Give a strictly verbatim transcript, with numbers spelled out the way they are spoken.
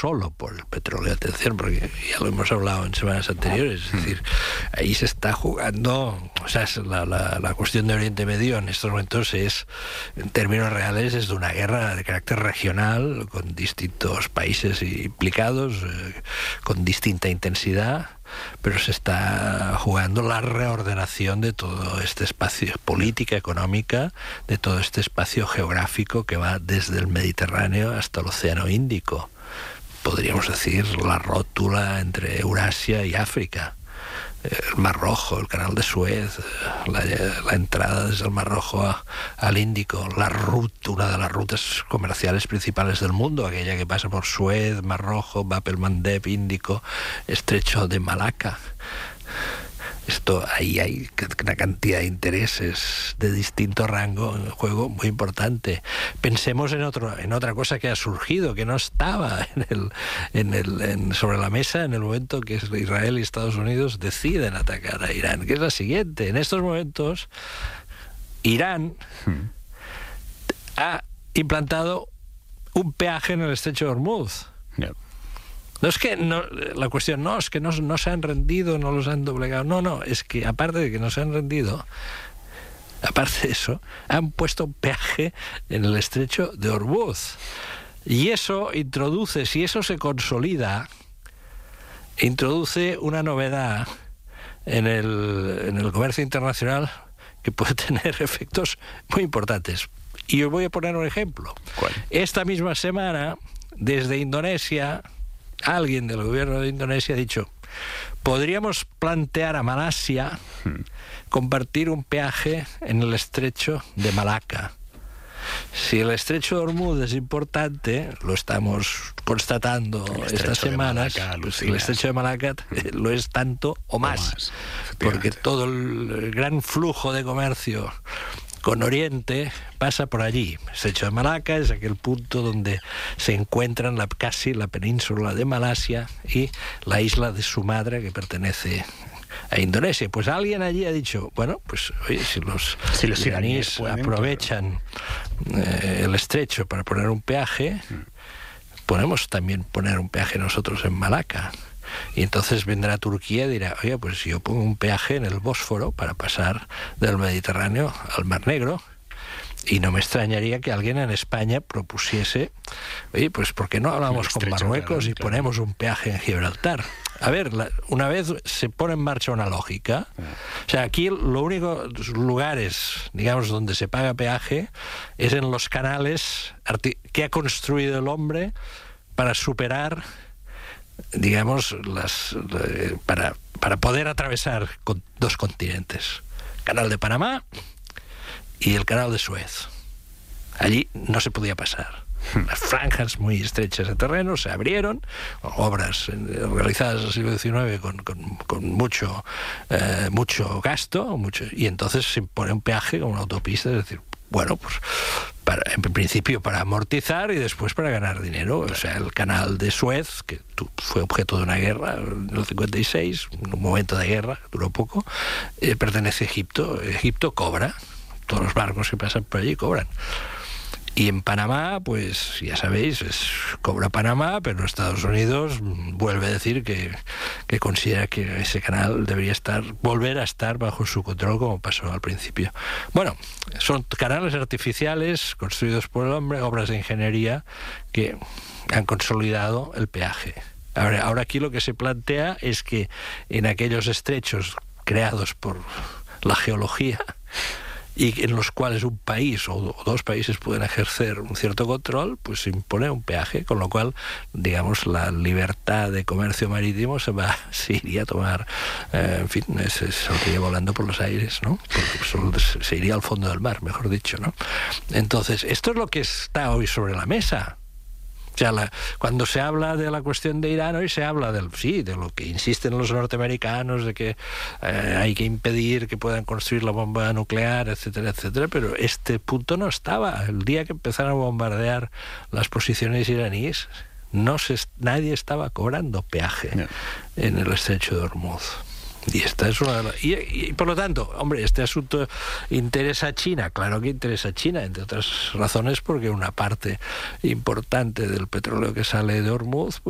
solo por el petróleo, atención, porque ya lo hemos hablado en semanas anteriores, es decir, ahí se está jugando, o sea, la, la, la cuestión de Oriente Medio en estos momentos es, en términos reales, es de una guerra de carácter regional, con distintos países implicados, eh, con distinta intensidad, pero se está jugando la reordenación de todo este espacio, política, económica, de todo este espacio geográfico que va desde el Mediterráneo hasta el Océano Índico. Podríamos decir la rótula entre Eurasia y África. El Mar Rojo, el Canal de Suez, la, la entrada desde el Mar Rojo a, al Índico, la ruta, una de las rutas comerciales principales del mundo, aquella que pasa por Suez, Mar Rojo, Bab el Mandeb, Índico, Estrecho de Malaca. Esto, ahí hay una cantidad de intereses de distinto rango en juego muy importante. Pensemos en otro, en otra cosa que ha surgido, que no estaba en el, en el, en, sobre la mesa en el momento que Israel y Estados Unidos deciden atacar a Irán, que es la siguiente. En estos momentos, Irán hmm. ha implantado un peaje en el estrecho de Hormuz. Yeah. No es que no, la cuestión no es que no, no se han rendido, no los han doblegado. No, no, es que aparte de que no se han rendido, aparte de eso, han puesto un peaje en el estrecho de Hormuz. Y eso introduce, si eso se consolida, introduce una novedad en el, en el comercio internacional que puede tener efectos muy importantes. Y os voy a poner un ejemplo. ¿Cuál? Esta misma semana, desde Indonesia, alguien del gobierno de Indonesia ha dicho, podríamos plantear a Malasia hmm. compartir un peaje en el estrecho de Malaca. Si el estrecho de Hormuz es importante, lo estamos constatando estas semanas, Malaca, pues el estrecho de Malaca hmm. lo es tanto o más, o más porque todo el gran flujo de comercio con Oriente pasa por allí. El estrecho de Malaca es aquel punto donde se encuentran la, casi la península de Malasia y la isla de Sumatra, que pertenece a Indonesia. Pues alguien allí ha dicho, bueno, pues oye, si los, si los iraníes pueden, aprovechan eh, el estrecho para poner un peaje, podemos también poner un peaje nosotros en Malaca. Y entonces vendrá Turquía y dirá, oye, pues yo pongo un peaje en el Bósforo para pasar del Mediterráneo al Mar Negro. Y no me extrañaría que alguien en España propusiese, oye, pues ¿por qué no hablamos con Marruecos y ponemos un peaje en Gibraltar? A ver, la, una vez se pone en marcha una lógica, o sea, aquí lo único lugares, digamos, donde se paga peaje es en los canales que ha construido el hombre para superar, digamos, las para, para poder atravesar con dos continentes. Canal de Panamá y el Canal de Suez. Allí no se podía pasar. Las franjas muy estrechas de terreno se abrieron, obras realizadas en el siglo diecinueve con, con, con mucho, eh, mucho gasto, mucho, y entonces se impone un peaje como una autopista, es decir, bueno, pues para, en principio para amortizar y después para ganar dinero. O sea, el canal de Suez, que fue objeto de una guerra en el cincuenta y seis, un momento de guerra, duró poco, eh, pertenece a Egipto. Egipto cobra, todos los barcos que pasan por allí cobran. Y en Panamá, pues ya sabéis, es, cobra Panamá, pero Estados Unidos vuelve a decir que, que considera que ese canal debería estar, volver a estar bajo su control como pasó al principio. Bueno, son canales artificiales construidos por el hombre, obras de ingeniería que han consolidado el peaje. Ahora, ahora aquí lo que se plantea es que en aquellos estrechos creados por la geología y en los cuales un país o dos países pueden ejercer un cierto control, pues se impone un peaje, con lo cual, digamos, la libertad de comercio marítimo se va, se iría a tomar, eh, en fin, se saldría volando por los aires, ¿no? Porque se iría al fondo del mar, mejor dicho, ¿no? Entonces, esto es lo que está hoy sobre la mesa. O sea, la, cuando se habla de la cuestión de Irán, hoy se habla del sí, de lo que insisten los norteamericanos, de que eh, hay que impedir que puedan construir la bomba nuclear, etcétera, etcétera, pero este punto no estaba. El día que empezaron a bombardear las posiciones iraníes, no se, nadie estaba cobrando peaje no. en el estrecho de Hormuz. Y esta es una de las, y, y por lo tanto, hombre, este asunto interesa a China, claro que interesa a China, entre otras razones porque una parte importante del petróleo que sale de Hormuz